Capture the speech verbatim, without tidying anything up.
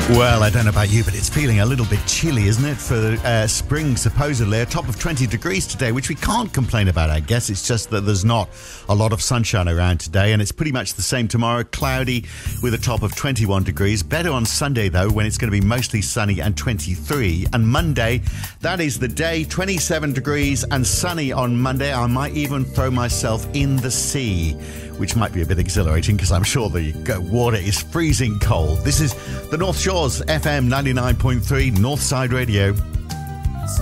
Well, I don't know about you, but it's feeling a little bit chilly, isn't it? For uh, spring, supposedly, a top of twenty degrees today, which we can't complain about, I guess. It's just that there's not a lot of sunshine around today, and it's pretty much the same tomorrow. Cloudy with a top of twenty-one degrees. Better on Sunday, though, when it's going to be mostly sunny and twenty-three. And Monday, that is the day, twenty-seven degrees and sunny on Monday. I might even throw myself in the sea, which might be a bit exhilarating because I'm sure the water is freezing cold. This is the North Shores F M ninety-nine point three Northside Radio.